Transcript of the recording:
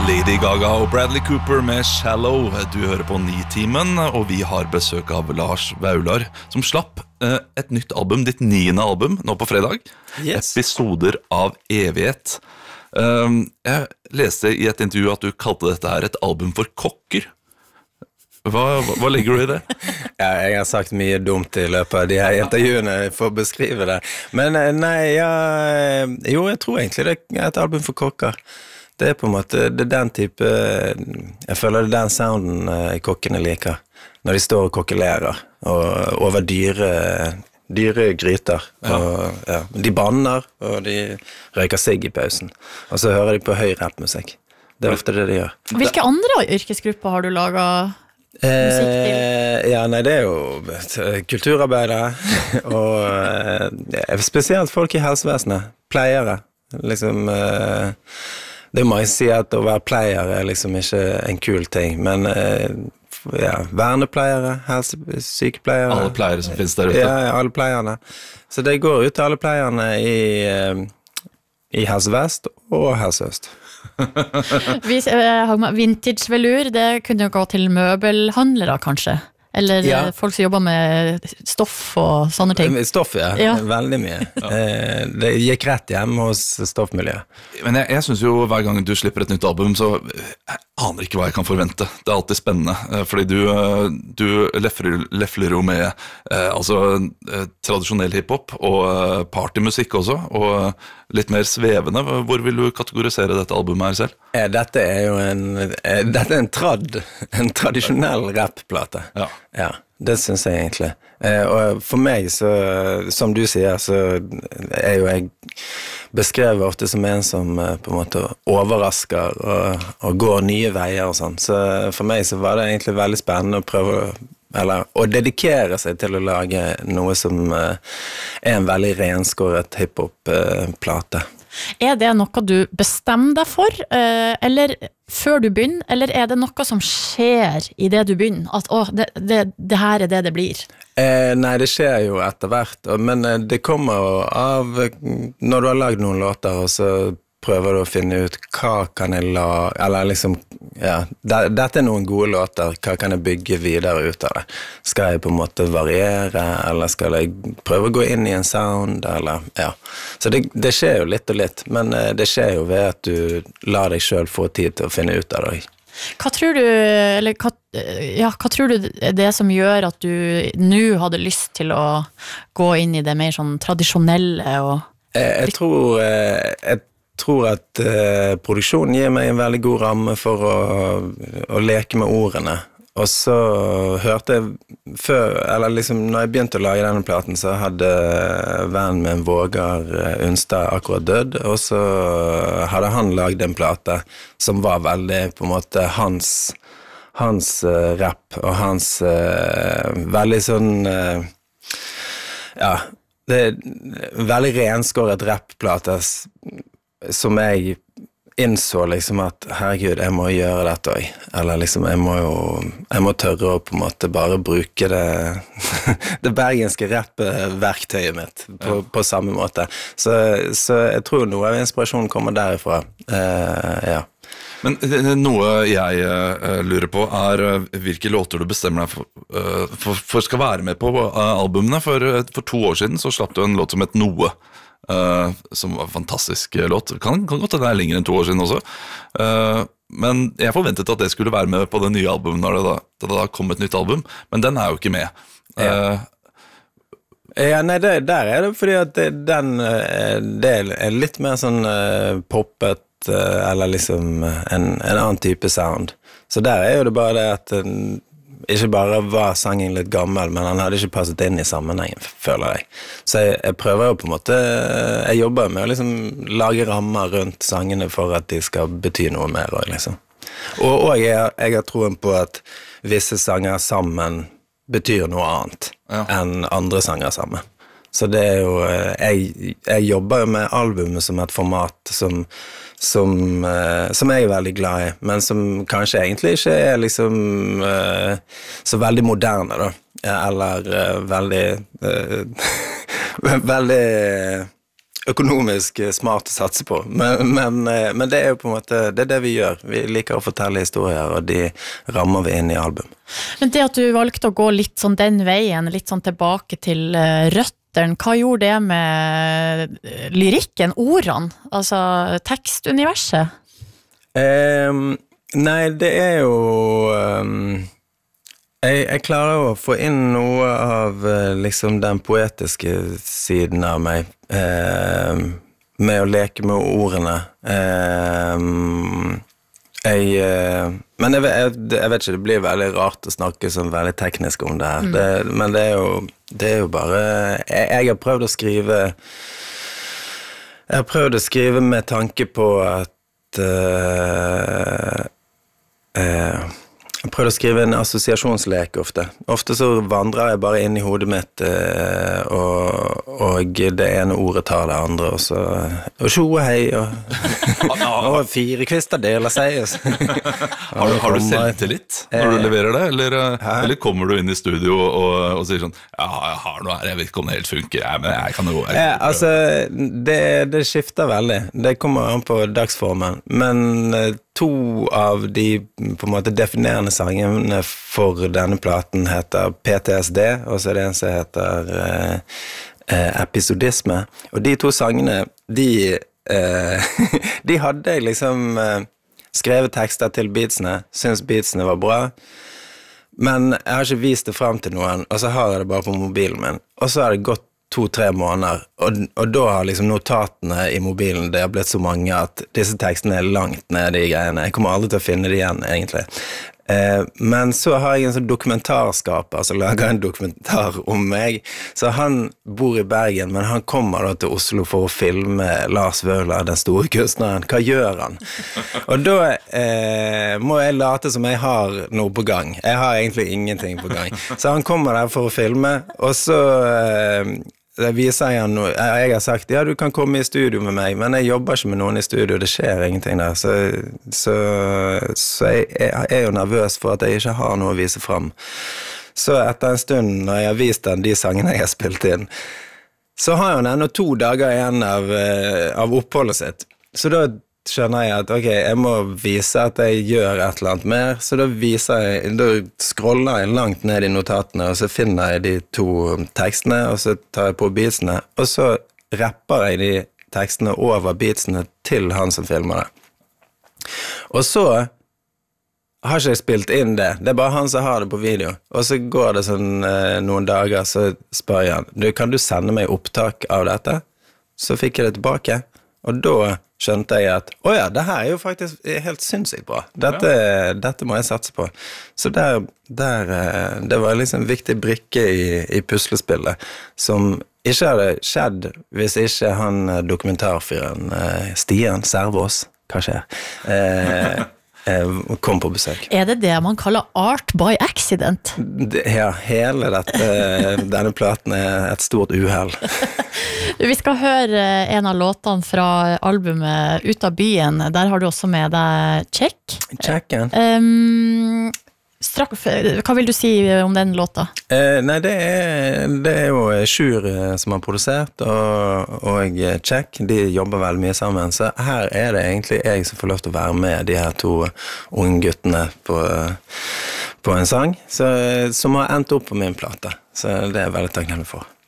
Lady Gaga og Bradley Cooper med Shallow. Du hører på Nitimen, og vi har besøk av Lars Vaular, som slapp et nytt album, ditt 9. album, nå på fredag. Yes. Episoder av evighet. Jeg leste i et intervju at du kalte dette her et album for kokker. Hva legger du i det? Ja, jeg har sagt mye dumt i løpet av de her intervjuene for å beskrive det. Men jeg tror egentlig det er et album for kokker. Det er på en måte det er den type, jeg føler det er den sounden kokkene liker, når de står og kokkelerer, og over dyre gryter, og, ja. De banner, og de røyker sigg i pausen, og så hører de på høy rappmusikk. Det er ofte det de gjør. Hvilke andre yrkesgrupper har du laget musikk til? Ja, nei, det er jo kulturarbeidere, og spesielt folk i helsevesenet, pleiere, liksom... Det må jeg si at å være pleier er liksom ikke en kul ting, men ja, vernepleiere, sykepleiere. Alle pleiere som finnes der ute. Ja, alle pleierne. Så det går ut til alle pleierne i Helse Vest og Helse Øst. Vintage-velur, det kunne jo gå til møbelhandlere kanskje? Eller folk som jobber med stoff og sånne ting. Stoff, ja. Veldig mye. Det gikk rett hjem hos stoffmiljøet. Men jeg synes jo hver gang du slipper et nytt album, så jeg aner ikke hva jeg kan forvente. Det er alltid spennende, fordi du lefler jo med tradisjonell hiphop og partymusikk også, og litt mer svevende. Hvor vil du kategorisere dette albumet her selv? Dette er jo en tradisjonell rapplate. Ja, det synes jeg egentlig. Og for meg, så, som du sier, så er jo jeg beskrevet ofte som en som på en måte overrasker og går nye veier og sånn. Så for meg så var det egentlig veldig spennende å prøve å dedikere seg til å lage noe som er en veldig renskåret hiphop-plate. Er det noe du bestemmer deg for, eller før du begynner, eller er det noe som skjer i det du begynner? At det her er det blir? Nei, det skjer jo etter hvert, men det kommer jo av når du har laget noen låter, og så prøver du å finne ut hva kan jeg lage, eller liksom, ja, dette er noen gode låter, hva kan jeg bygge videre ut av det? Skal jeg på en måte variere, eller skal jeg prøve å gå inn i en sound, eller, ja. Så det skjer jo litt og litt, men det skjer jo ved at du lar deg selv få tid til å finne ut av det. Hva tror du, eller hva tror du er det som gjør at du nå hadde lyst til å gå inn i det mer sånn tradisjonelle? Jeg tror at produksjonen gir meg en veldig god ramme for å leke med ordene. Og så hørte jeg før, eller liksom når jeg begynte å lage denne platen, så hadde vennen min Vågar Unstad akkurat dødd, og så hadde han laget en plate som var veldig på en måte hans rap, og hans veldig sånn, ja, det er veldig renskåret rapplate som jeg innså liksom at herregud, jeg må gjøre dette også. Eller liksom, jeg må tørre å på en måte bare bruke det bergenske rap-verktøyet mitt på samme måte. Så jeg tror noe av inspirasjonen kommer derifra. Ja. Men noe jeg lurer på er hvilke låter du bestemmer deg for skal være med på albumene. For 2 år siden så slapp du en låt som het Noe. Som var en fantastisk låt. Kan godt det er lenger enn 2 år siden også, men jeg forventet at det skulle være med på det nye albumet når det da kom et nytt album, men den er jo ikke med. Ja, nei, der er det fordi at det er litt mer sånn poppet, eller liksom en annen type sound, så der er jo det bare det at ikke bare var sangen litt gammel, men han hadde ikke passet inn i sammenhengen, føler jeg. Så jeg prøver jo på en måte, jeg jobber med å liksom lage rammer rundt sangene for at de skal bety noe mer, liksom. Og jeg har troen på at visse sanger sammen betyr noe annet enn andre sanger sammen. Så det er jo, jeg jobber jo med albumet som et format som jeg er veldig glad i, men som kanskje egentlig ikke er liksom så veldig moderne da, eller veldig økonomisk smart å satse på, men det jo på en måte, det det vi gjør. Vi liker å fortelle historier, og de rammer vi inn i album. Men det at du valgte å gå litt sånn den veien, litt sånn tilbake til røtteren, hva gjorde det med lyrikken, ordene, altså tekstuniverset? Nei, det jo jeg klarer å få inn noe av liksom den poetiske siden av meg med å leke med ordene. Men jeg vet ikke, det blir veldig rart å snakke sånn veldig teknisk om det her. Men det jo bare jeg har prøvd å skrive med tanke på at jeg prøvde å skrive en assosiasjonslek ofte. Ofte så vandrer jeg bare inn i hodet mitt, og det ene ordet tar det andre, og tjo og hei, og 4 kvister deler seg. Har du selvtillit når du leverer det, eller kommer du inn i studio og sier sånn, ja, jeg har noe her, jeg vet ikke om det helt funker, men jeg kan jo... Altså, det skifter veldig. Det kommer an på dagsformen, men 2 av de på en måte definerende sangene for denne platen heter PTSD, og så det en som heter Episodisme. Og de 2 sangene, de hadde jeg liksom skrevet tekster til beatsene, synes beatsene var bra, men jeg har ikke vist det frem til noen, og så har jeg det bare på mobilen min. Og så har det gått 2-3 måneder, og da har liksom notatene i mobilen, det har blitt så mange at disse tekstene langt nede i greiene. Jeg kommer aldri til å finne det igjen, egentlig. Men så har jeg en sånn dokumentarskaper som lager en dokumentar om meg, så han bor i Bergen, men han kommer da til Oslo for å filme Lars Vaular, den store kunstneren. Hva gjør han? Og da må jeg late som jeg har noe på gang. Jeg har egentlig ingenting på gang. Så han kommer der for å filme, og så det viser jeg noe. Jeg har sagt, ja, du kan komme i studio med meg, men jeg jobber ikke med noen i studio, det skjer ingenting der, så jeg jo nervøs for at jeg ikke har noe å vise frem. Så etter en stund, når jeg har vist den de sangene jeg har spilt inn, så har han ennå 2 dager igjen av oppholdet sitt. Så da skjønner jeg at, ok, jeg må vise at jeg gjør et eller annet mer, så da scroller jeg langt ned i notatene, og så finner jeg de 2 tekstene, og så tar jeg på beatsene, og så rapper jeg de tekstene over beatsene til han som filmer det. Og så har ikke jeg spilt inn det, det bare han som har det på video, og så går det sånn noen dager, så spør jeg han, kan du sende meg opptak av dette? Så fikk jeg det tilbake, og da skjønte jeg at, åja, det her jo faktisk helt sinnssykt bra. Dette må jeg satse på. Så det var liksom en viktig brikke i puslespillet, som ikke hadde skjedd hvis ikke han dokumentarfyren Stian Servås, hva skjer? Kom på besøk. Det man kaller art by accident? Ja, hele denne platen et stort uheld. Vi skal høre en av låtene fra albumet Ut av byen. Der har du også med deg Check. Checken. Hva vil du si om den låta? Nei, det jo Sjur som har produsert, og Check, de jobber veldig mye sammen, så her det egentlig jeg som får lov til å være med de her 2 unge guttene på en sang, som har endt opp på min plate, så det jeg veldig takknemlig for.